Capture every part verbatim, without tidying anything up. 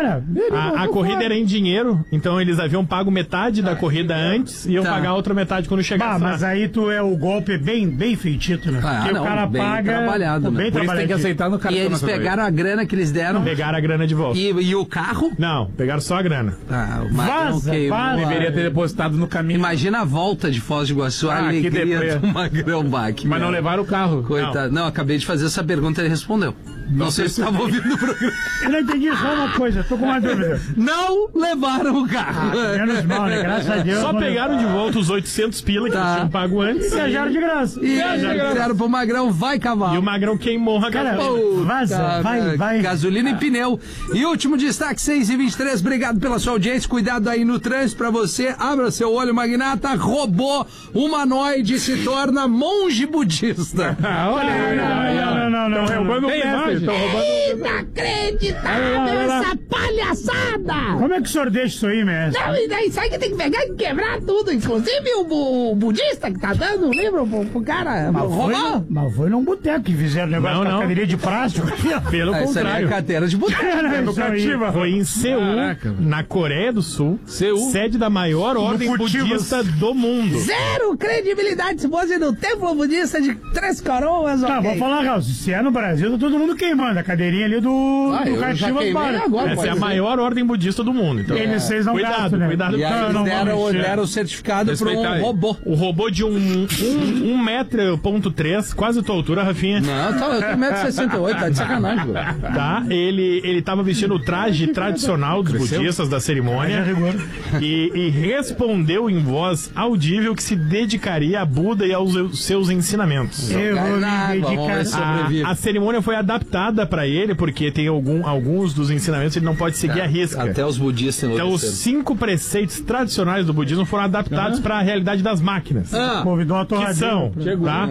É, a, a corrida era em dinheiro, então eles haviam pago metade da corrida antes e iam Tá. pagar a outra metade quando chegasse. Ah, mas aí tu é o golpe bem, bem feitito, né? Ah, Porque não, o cara bem paga. trabalhado, pô, né? bem Por isso tem que trabalhadinho. aceitar no E cartão. eles nacional. pegaram a grana que eles deram Pegaram a grana de volta. e, e o carro? Não, pegaram só a grana. Ah, o Magrão Vaza, queimou. vaza. Deveria ter depositado no caminho. Imagina a volta de Foz do Iguaçu, a Ah, que alegria deprê. do Magrão Bach. Mas não levaram o carro. Coitado. Não. acabei de fazer essa pergunta e ele respondeu. Não, sei se estava ouvindo o programa. Eu não entendi só uma coisa, tô com uma dúvida. Não levaram o carro. Menos mal, né? Graças a Deus. Só não- pegaram de volta os oitocentos pila que Tá. eles tinham pago antes. Viajaram de graça. E disseram pro Magrão, vai cavalo. E o Magrão queimou a Cara, gasolina. vaza, Cara, vai, vai. Gasolina e pneu. E último destaque, seis e vinte e três. Obrigado pela sua audiência. Cuidado aí no trânsito pra você. Abra seu olho, magnata. Robô humanoide se torna monge budista. Ah, olha aí. Não, não, não, não, Estão não. roubando o Tem mestre. imagem. Estão roubando. Inacreditável essa palhaçada! Como é que o senhor deixa isso aí, mestre? Não, e daí isso aí que tem que pegar e quebrar tudo. Inclusive o, bu- o budista que tá dando o livro pro, pro cara Mas foi, roubou. mas foi num boteco que fizeram negócio Não, com a não. cadeirinha de plástico. Pelo Ah, isso aí é contrário. carteira de boteco. Era isso aí. Foi em Seul, Caraca, velho. na Coreia do Sul, Seul. sede da maior ordem Futivas. budista do mundo. Zero credibilidade se fosse no templo budista de Três Coroas. Tá, ok. vou falar, Raul, se é no Brasil, tá todo mundo queimando a cadeirinha ali do, Ah, do eu já Caxias queimei Bar. agora, Essa pode é a ser. maior ordem budista do mundo. Então, E eles vocês não cuidado, gastam, né? cuidado. E com- aí Não, eles não deram, vamos mexer. deram o certificado para Respeitar um aí. robô. O robô de um, um, um metro ponto três, quase a tua altura, Rafinha. Não, tá, eu tenho um metro e sessenta e oito, tá de sacanagem, velho. Tá? Ele, ele tava vestindo o traje tradicional dos budistas da cerimônia e, e respondeu em voz audível que se dedicaria a Buda e aos seus ensinamentos. Eu vou me Caraca, vamos ver dedicar. se sobrevive. A, a cerimônia foi adaptada pra ele porque tem algum, alguns dos ensinamentos ele não pode seguir a risca. Até os budistas Então, os enlouqueceram. cinco preceitos tradicionais do budismo foram adaptados para a realidade das máquinas. Ah, Convidou uma Que torradinha. são, tá?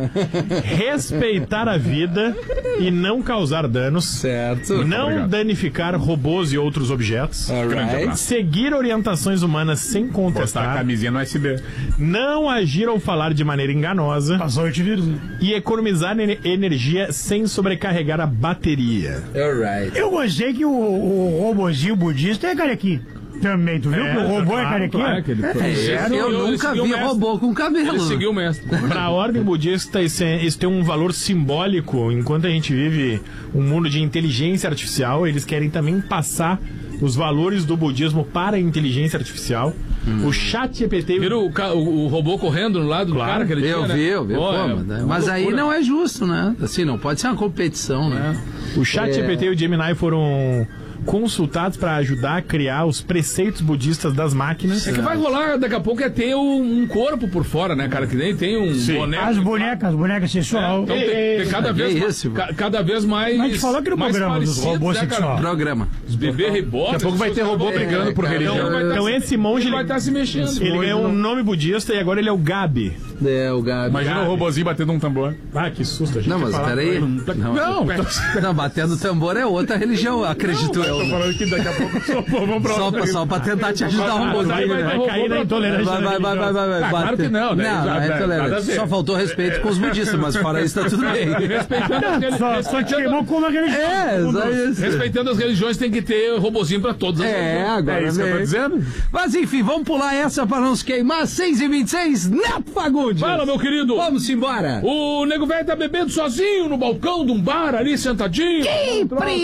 Respeitar a vida e não causar danos. certo. Não obrigado. danificar robôs e outros objetos. Alright. Seguir orientações humanas sem Postar a contestar. camisinha no U S B. Não agir ou falar de maneira enganosa. Passou o antivírus, né? E economizar ener- energia sem sobrecarregar a bateria. Alright. Eu gostei que o, o robozinho budista é carequinho. Também, tu viu É, que o robô é claro, carequinho? claro que ele- É, eu Ele nunca seguiu vi o mestre. robô com cabelo. Ele seguiu o mestre. Para a ordem budista, isso, é- isso tem um valor simbólico. Enquanto a gente vive um mundo de inteligência artificial, eles querem também passar os valores do budismo para a inteligência artificial. O chat G P T... Viram o, ca- o, o robô correndo no lado Claro. do cara que ele Eu tinha, vi, né? eu vi. Pô, Pô, é mas uma mas aí loucura. não é justo, né? Assim, não pode ser uma competição, né? O chat G P T e o Gemini foram consultados para ajudar a criar os preceitos budistas das máquinas. É que vai rolar, daqui a pouco é ter um, um corpo por fora, né, cara? Que nem tem um boneco. As bonecas, as bonecas sexual. Então tem, tem cada, Que vez é mais, isso, ca- cada vez mais. Mas a gente falou aqui no mais programa dos parecidos, robôs né, cara? sexual. Programa. Os bebê reborn. Daqui a pouco vai ter robô brigando por religião. Então esse monge, ele vai estar se mexendo. ele ganhou um nome budista e agora ele é o Gabi. É, o Gabi. Imagina o robozinho batendo um tambor. Ah, que susto, a gente Não, mas ia falar. peraí. Não, Não, não, batendo tambor é outra religião, acredito eu. tô né? falando que daqui a pouco só vamos pra Só, outra. pra- só pra tentar te ajudar um Ah, pouquinho, vai, vai, né? vai cair na intolerância. Vai, vai, vai, vai, vai, vai. Ah, claro bater. que não, né? Não, Já- não é nada a intolerante. ver. Só faltou respeito com os budistas, mas fora isso tá tudo bem. Respeitando, as reli- Só, só te queimou com uma religião. É, só isso. respeitando as religiões, tem que ter robozinho pra todas as É, religiões. agora É isso que eu tô vem. dizendo? Mas enfim, vamos pular essa pra não se queimar. seis e vinte e seis, Neto Fagundes. Fala, meu querido. Vamos embora. O nego velho tá bebendo sozinho no balcão de um bar ali, sentadinho. Que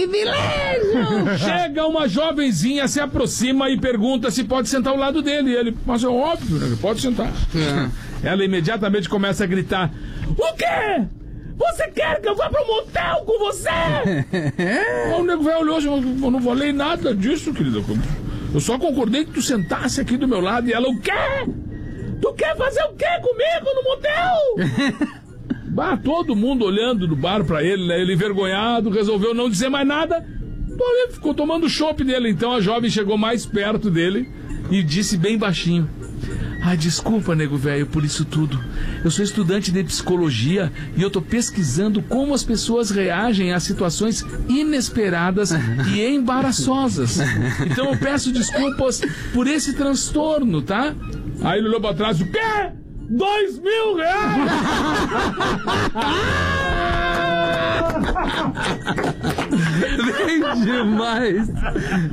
privilégio! Chega uma jovenzinha, se aproxima e pergunta se pode sentar ao lado dele. E ele, mas é óbvio, né? Pode sentar. Ela imediatamente começa a gritar: O quê? Você quer que eu vá pro motel com você? O nego velho olhou assim: Eu não falei nada disso, querido. Eu só concordei que tu sentasse aqui do meu lado. E ela: O quê? Tu quer fazer o quê comigo no motel? Bah, todo mundo olhando do bar pra ele, né? Ele envergonhado, resolveu não dizer mais nada. Então, ele ficou tomando o chopp dele. Então a jovem chegou mais perto dele e disse bem baixinho: Ah, desculpa, nego velho, por isso tudo. Eu sou estudante de psicologia e eu tô pesquisando como as pessoas reagem a situações inesperadas e embaraçosas. Então eu peço desculpas por esse transtorno, tá? Aí ele olhou pra trás: O quê? Dois mil reais! Bem demais.